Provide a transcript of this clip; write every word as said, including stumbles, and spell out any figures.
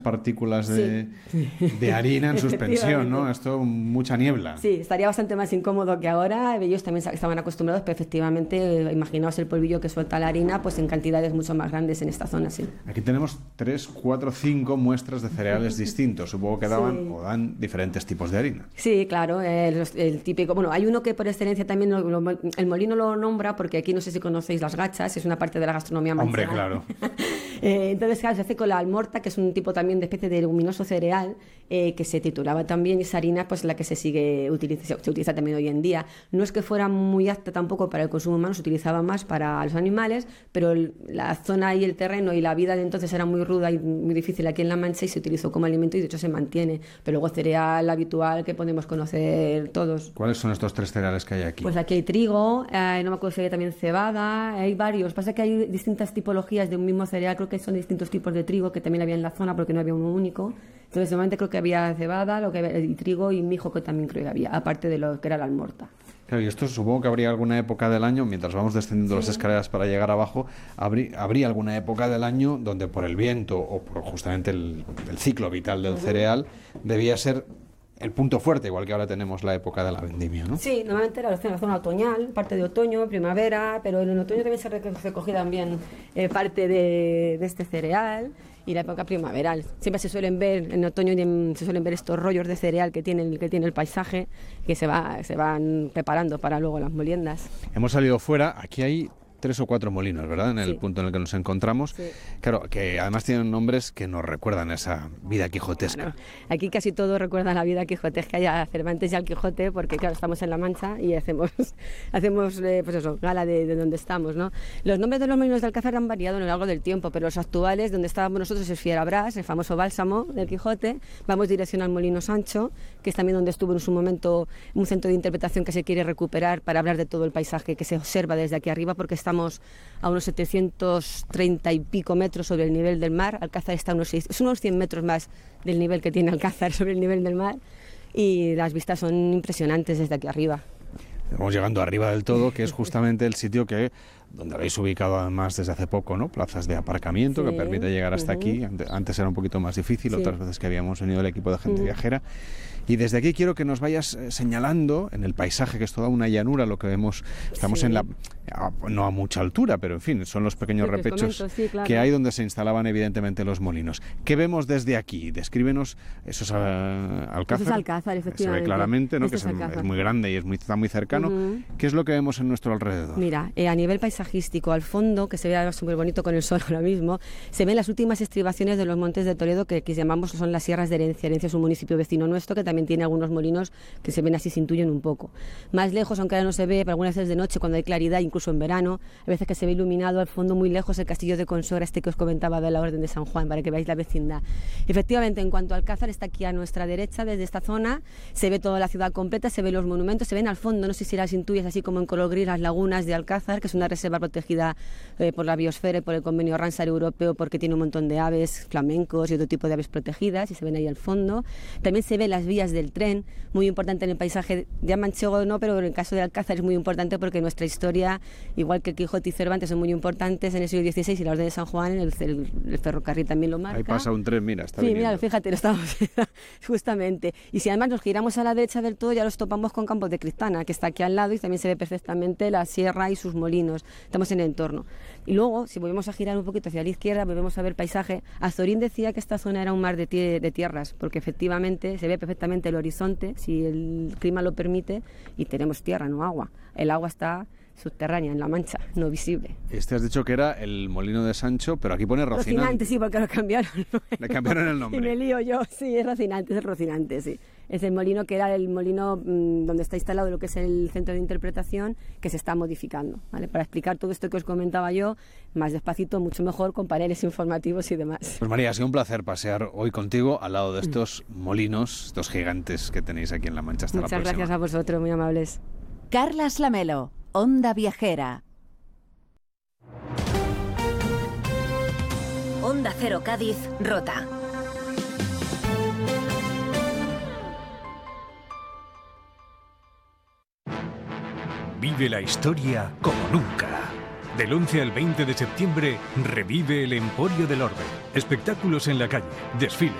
partículas de, sí. de harina en suspensión, ¿no? Esto, mucha niebla. Sí, estaría bastante más incómodo que ahora. Ellos también estaban acostumbrados, pero efectivamente, imaginaos el polvillo que suelta la harina, pues en cantidades mucho más grandes en esta zona, sí. Aquí tenemos tres, cuatro, cinco muestras de cereales distintos. Supongo que daban sí. o dan diferentes tipos de harina. Sí, claro, el, el típico... Bueno, hay uno que por excelencia también, lo, lo, el molino lo nombra, porque aquí no sé si conocéis las gachas, es una parte de la gastronomía manchega. Hombre, claro. eh, entonces, claro, se hace con la almorta, que es un tipo también de especie de leguminoso cereal, eh, que se titulaba también, esa harina pues la que se sigue utiliza, se utiliza también hoy en día. No es que fuera muy apta tampoco para el consumo humano, se utilizaba más para los animales, pero el, la zona y el terreno y la vida de entonces era muy ruda y muy difícil aquí en La Mancha y se utilizó como alimento y de hecho se mantiene. Pero luego cereal habitual que podemos conocer todos. ¿Cuáles son estos tres cereales que hay aquí? Pues aquí hay trigo, eh, no me acuerdo si hay también cebada, hay varios. Pasa que hay distintas tipologías de un mismo cereal, creo que son distintos tipos de trigo que también había en la zona porque no había uno único. Entonces, normalmente creo que había cebada, lo que había, y trigo y mijo, que también creo que había, aparte de lo que era la almorta. Claro, y esto supongo que habría alguna época del año, mientras vamos descendiendo sí. las escaleras para llegar abajo, habría, habría alguna época del año donde por el viento o por justamente el, el ciclo vital del uh-huh. cereal debía ser el punto fuerte, igual que ahora tenemos la época de la vendimia, ¿no? Sí, normalmente era la zona, la zona otoñal, parte de otoño, primavera, pero en otoño también se recogía también eh, parte de, de este cereal. Y la época primaveral. Siempre se suelen ver, en otoño se suelen ver estos rollos de cereal que tiene, que tiene el paisaje, que se, va, se van preparando para luego las moliendas. Hemos salido fuera, aquí hay tres o cuatro molinos, ¿verdad? En el sí. punto en el que nos encontramos. Sí. Claro, que además tienen nombres que nos recuerdan esa vida quijotesca. Claro. Aquí casi todo recuerda la vida quijotesca y a Cervantes y al Quijote, porque claro, estamos en La Mancha y hacemos, hacemos eh, pues eso, gala de, de donde estamos, ¿no? Los nombres de los molinos de Alcázar han variado a lo largo del tiempo, pero los actuales, donde estábamos nosotros, es Fierabrás, el famoso bálsamo del Quijote. Vamos dirección al Molino Sancho, que es también donde estuvo en su momento un centro de interpretación que se quiere recuperar para hablar de todo el paisaje que se observa desde aquí arriba, porque está Estamos a unos setecientos treinta y pico metros sobre el nivel del mar. Alcázar está a unos, seis, es unos cien metros más del nivel que tiene Alcázar sobre el nivel del mar y las vistas son impresionantes desde aquí arriba. Estamos llegando arriba del todo, que es justamente el sitio que donde habéis ubicado además desde hace poco, ¿no? Plazas de aparcamiento sí. que permite llegar hasta uh-huh. aquí. Antes era un poquito más difícil, sí. otras veces que habíamos venido el equipo de gente uh-huh. viajera. Y desde aquí quiero que nos vayas señalando en el paisaje, que es toda una llanura, lo que vemos, estamos sí. en la, a, no a mucha altura, pero en fin, son los pequeños sí, repechos comento, sí, claro. que hay donde se instalaban evidentemente los molinos. ¿Qué vemos desde aquí? Descríbenos esos uh, Alcázar. Eso es Alcázar, efectivamente. Se ve claramente, ¿no? Este que es, es, es muy grande y es muy, está muy cercano. Uh-huh. ¿Qué es lo que vemos en nuestro alrededor? Mira, eh, a nivel paisajístico, al fondo, que se ve súper bonito con el sol ahora mismo, se ven las últimas estribaciones de los montes de Toledo, que, que llamamos son las sierras de Herencia. Herencia es un municipio vecino nuestro que también tiene algunos molinos que se ven así, se intuyen un poco. Más lejos, aunque ahora no se ve, pero algunas veces de noche, cuando hay claridad, incluso en verano, a veces que se ve iluminado al fondo muy lejos el castillo de Consuegra, este que os comentaba de la Orden de San Juan, para que veáis la vecindad. Efectivamente, en cuanto al Alcázar, está aquí a nuestra derecha, desde esta zona, se ve toda la ciudad completa, se ven los monumentos, se ven al fondo, no sé si las intuyes, así como en color gris, las lagunas de Alcázar, que es una reserva protegida eh, por la biosfera y por el convenio Ramsar europeo, porque tiene un montón de aves, flamencos y otro tipo de aves protegidas, y se ven ahí al fondo. También se ven las vías del tren, muy importante en el paisaje ya manchego, no, pero en el caso de Alcázar es muy importante porque nuestra historia, igual que Quijote y Cervantes, son muy importantes en el siglo dieciséis y la Orden de San Juan, el, el, el ferrocarril también lo marca. Ahí pasa un tren, mira, está Sí, viniendo. mira, fíjate, lo estamos justamente. Y si además nos giramos a la derecha del todo, ya los topamos con Campos de Cristana, que está aquí al lado y también se ve perfectamente la sierra y sus molinos. Estamos en el entorno. Y luego, si volvemos a girar un poquito hacia la izquierda, volvemos a ver paisaje. Azorín decía que esta zona era un mar de, tie- de tierras, porque efectivamente se ve perfectamente el horizonte, si el clima lo permite, y tenemos tierra, no agua. El agua está subterránea, en La Mancha, no visible. Este has dicho que era el molino de Sancho, pero aquí pone Rocinante. Rocinante, sí, porque lo cambiaron. Le cambiaron el nombre. Y me lío yo, sí, es Rocinante, es el Rocinante, sí. Es el molino que era el molino mmm, donde está instalado lo que es el centro de interpretación, que se está modificando, ¿vale? Para explicar todo esto que os comentaba yo, más despacito, mucho mejor, con paneles informativos y demás. Pues María, ha sido un placer pasear hoy contigo al lado de estos molinos, estos gigantes que tenéis aquí en La Mancha. Hasta Muchas la próxima. gracias a vosotros, muy amables. Carlas Lamelo, Onda Viajera. Onda Cero Cádiz, Rota. Vive la historia como nunca. Del once al veinte de septiembre, revive el Emporio del Orbe. Espectáculos en la calle, desfiles,